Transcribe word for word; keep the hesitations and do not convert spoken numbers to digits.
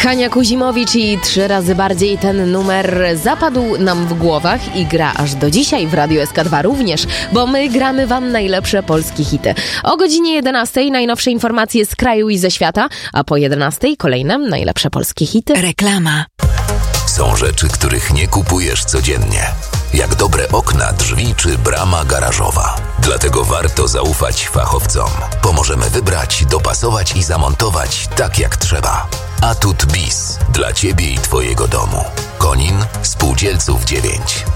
Hania Kuzimowicz i trzy razy bardziej. Ten numer zapadł nam w głowach i gra aż do dzisiaj w Radiu S K dwa również, bo my gramy wam najlepsze polskie hity. O godzinie jedenastej najnowsze informacje z kraju i ze świata, a po jedenastej kolejne najlepsze polskie hity. Reklama. Są rzeczy, których nie kupujesz codziennie. Jak dobre okna, drzwi czy brama garażowa. Dlatego warto zaufać fachowcom. Pomożemy wybrać, dopasować i zamontować tak jak trzeba. Atut B I S. Dla Ciebie i Twojego domu. Konin, Spółdzielców dziewięć.